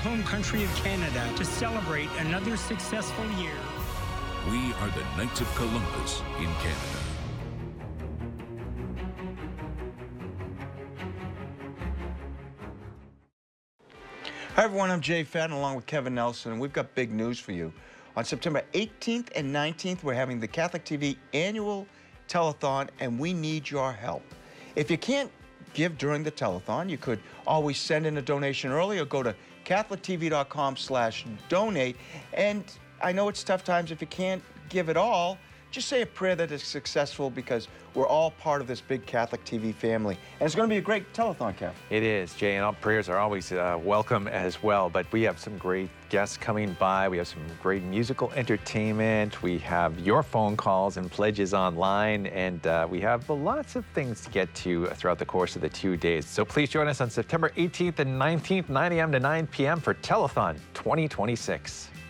home country of Canada to celebrate another successful year. We are the Knights of Columbus in Canada. Hi everyone, I'm Jay Fadden along with Kevin Nelson, and we've got big news for you. On September 18th and 19th, we're having the Catholic TV annual telethon, and we need your help. If you can't give during the telethon, you could always send in a donation early or go to catholictv.com/donate. And I know it's tough times if you can't give it all. Just say a prayer that is successful, because we're all part of this big Catholic TV family. And it's going to be a great telethon, Kev. It is, Jay, and all prayers are always welcome as well. But we have some great guests coming by. We have some great musical entertainment. We have your phone calls and pledges online. And we have lots of things to get to throughout the course of the 2 days. So please join us on September 18th and 19th, 9 a.m. to 9 p.m. for Telethon 2026.